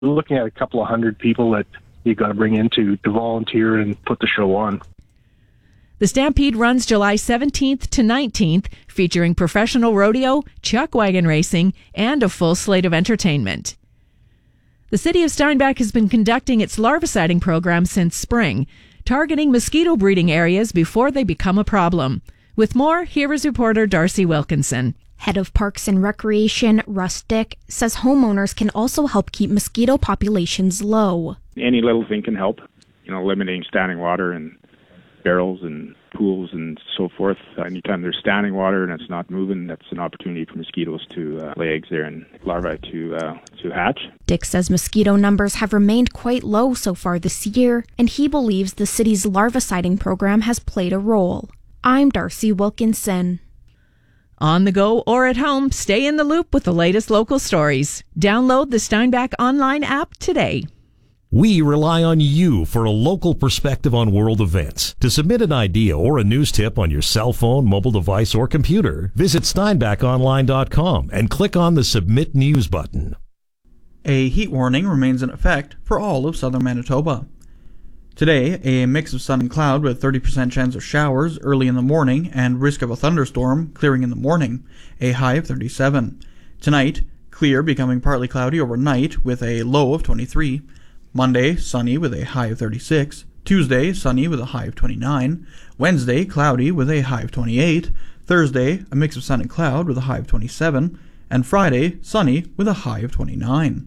We're looking at a couple of hundred people that you got to bring in to volunteer and put the show on. The Stampede runs July 17th to 19th, featuring professional rodeo, chuck wagon racing, and a full slate of entertainment. The city of Steinbach has been conducting its larviciding program since spring, targeting mosquito breeding areas before they become a problem. With more, here is reporter Darcy Wilkinson. Head of Parks and Recreation, Russ Dick, says homeowners can also help keep mosquito populations low. Any little thing can help, limiting standing water in barrels and pools and so forth. Anytime there's standing water and it's not moving, that's an opportunity for mosquitoes to lay eggs there and larvae to hatch. Dick says mosquito numbers have remained quite low so far this year, and he believes the city's larviciding program has played a role. I'm Darcy Wilkinson. On the go or at home, stay in the loop with the latest local stories. Download the Steinbach online app today. We rely on you for a local perspective on world events. To submit an idea or a news tip on your cell phone, mobile device, or computer, visit steinbachonline.com and click on the Submit News button. A heat warning remains in effect for all of southern Manitoba. Today, a mix of sun and cloud with 30% chance of showers early in the morning and risk of a thunderstorm clearing in the morning, a high of 37. Tonight, clear becoming partly cloudy overnight with a low of 23. Monday, sunny with a high of 36. Tuesday, sunny with a high of 29. Wednesday, cloudy with a high of 28. Thursday, a mix of sun and cloud with a high of 27. And Friday, sunny with a high of 29.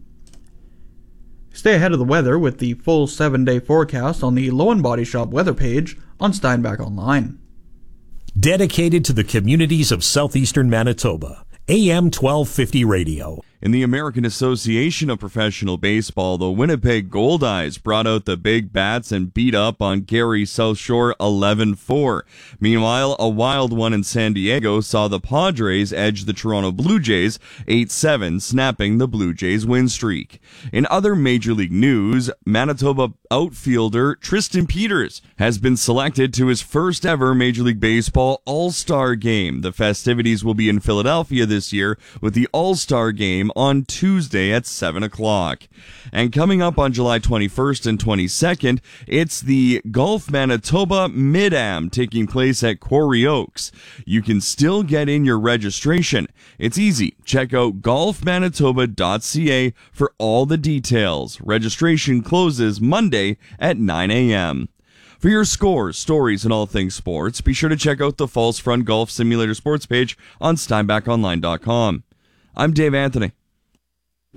Stay ahead of the weather with the full 7-day forecast on the Lowen Body Shop weather page on Steinbach Online. Dedicated to the communities of southeastern Manitoba, AM 1250 radio. In the American Association of Professional Baseball, the Winnipeg Goldeyes brought out the big bats and beat up on Gary South Shore 11-4. Meanwhile, a wild one in San Diego saw the Padres edge the Toronto Blue Jays 8-7, snapping the Blue Jays win streak. In other Major League news, Manitoba outfielder Tristan Peters has been selected to his first ever Major League Baseball All-Star Game. The festivities will be in Philadelphia this year with the All-Star Game on Tuesday at 7 o'clock. And coming up on July 21st and 22nd, it's the Golf Manitoba Mid-Am taking place at Quarry Oaks. You can still get in your registration. It's easy. Check out golfmanitoba.ca for all the details. Registration closes Monday at 9 a.m. For your scores, stories, and all things sports, be sure to check out the Falls Front Golf Simulator sports page on steinbachonline.com. I'm Dave Anthony.